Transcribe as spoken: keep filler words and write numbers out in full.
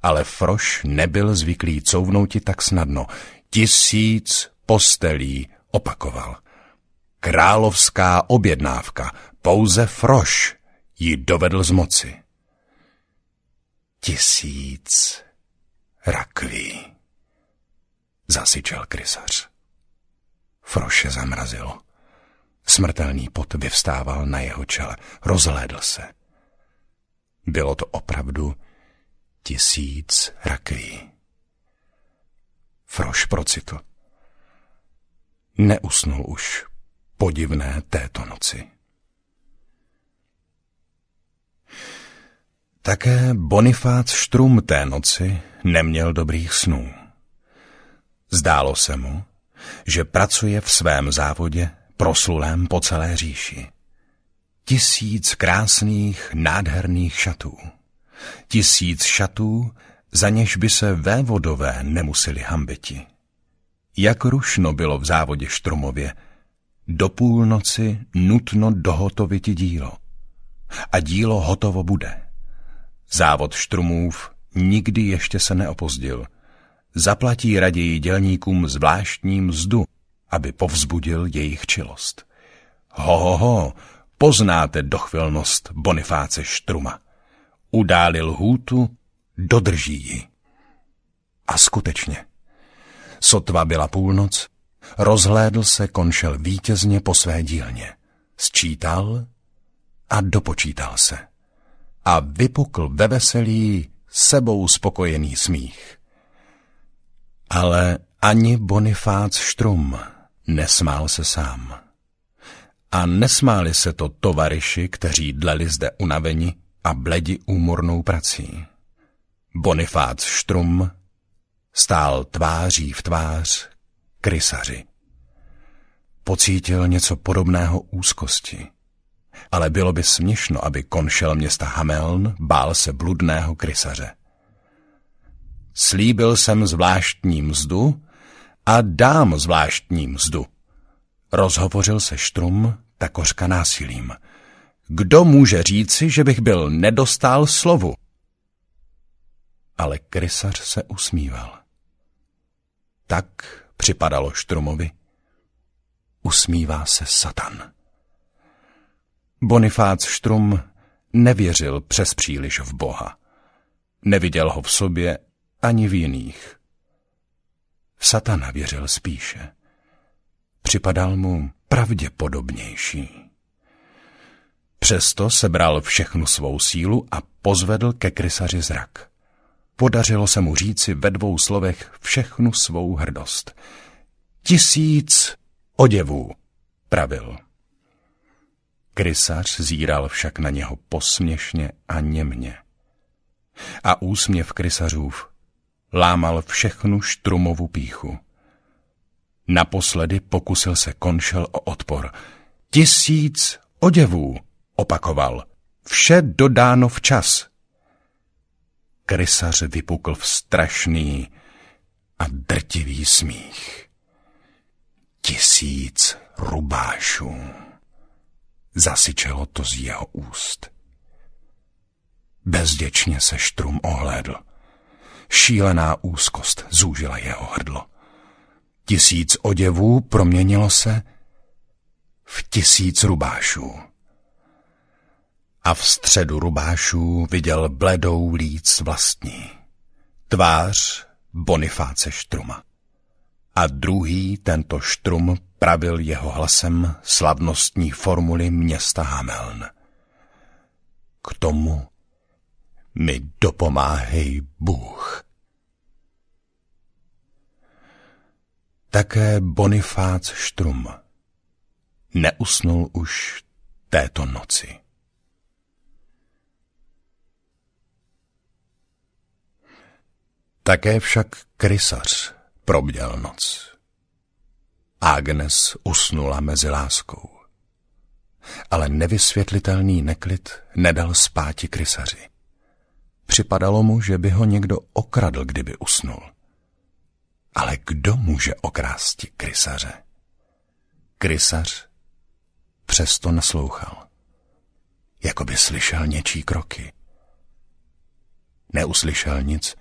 ale Froš nebyl zvyklý couvnouti tak snadno. Tisíc postelí, opakoval. Královská objednávka, pouze Froš ji dovedl z moci. Tisíc rakví, zasyčel krysař. Froše zamrazilo. Smrtelný pot vyvstával na jeho čele. Rozhlédl se. Bylo to opravdu tisíc rakví. Froš procitl. Neusnul už po divné této noci. Také Bonifác Štrum té noci neměl dobrých snů. Zdálo se mu, že pracuje v svém závodě proslulém po celé říši. Tisíc krásných, nádherných šatů. Tisíc šatů, za něž by se vévodové nemuseli hambiti. Jak rušno bylo v závodě Štrumově, do půlnoci nutno dohotoviti dílo. A dílo hotovo bude. Závod Štrumův nikdy ještě se neopozdil. Zaplatí raději dělníkům zvláštní mzdu, aby povzbudil jejich čilost. Ho, ho, ho, poznáte dochvilnost Bonifáce Štruma. Událil lhůtu, dodrží ji. A skutečně, sotva byla půlnoc, rozhlédl se Konšel vítězně po své dílně. Sčítal a dopočítal se. A vypukl ve veselí sebou spokojený smích. Ale ani Bonifác Štrum nesmál se sám. A nesmáli se to tovaryši, kteří dleli zde unaveni a bledi úmornou prací. Bonifác Štrum stál tváří v tvář krysaři. Pocítil něco podobného úzkosti, ale bylo by směšno, aby Konšel města Hameln bál se bludného krysaře. Slíbil jsem zvláštní mzdu a dám zvláštní mzdu. Rozhovořil se Štrum takořka násilím. Kdo může říci, že bych byl nedostál slovu? Ale krysař se usmíval. Tak připadalo Štrumovi. Usmívá se Satan. Bonifác Štrum nevěřil přes příliš v Boha. Neviděl ho v sobě ani v jiných. V Satana věřil spíše. Připadal mu pravděpodobnější. Přesto sebral všechnu svou sílu a pozvedl ke krysaři zrak. Podařilo se mu říci ve dvou slovech všechnu svou hrdost. Tisíc oděvů, pravil. Krysař zíral však na něho posměšně a němně. A úsměv krysařův lámal všechnu Štrumovu pýchu. Naposledy pokusil se Konšel o odpor. Tisíc oděvů, opakoval. Vše dodáno včas. Krysař vypukl v strašný a drtivý smích. Tisíc rubášů. Zasyčelo to z jeho úst. Bezděčně se Štrum ohlédl. Šílená úzkost zúžila jeho hrdlo. Tisíc oděvů proměnilo se v tisíc rubášů. A v středu rubášů viděl bledou líc vlastní. Tvář Bonifáce Štruma. A druhý tento Štrum pravil jeho hlasem slavnostní formuly města Hameln. K tomu mi dopomáhej Bůh. Také Bonifác Štrum neusnul už této noci. Také však krysař probděl noc. Agnes usnula mezi láskou. Ale nevysvětlitelný neklid nedal spáti krysaři. Připadalo mu, že by ho někdo okradl, kdyby usnul. Ale kdo může okrásti krysaře? Krysař přesto naslouchal. Jako by slyšel něčí kroky. Neuslyšel nic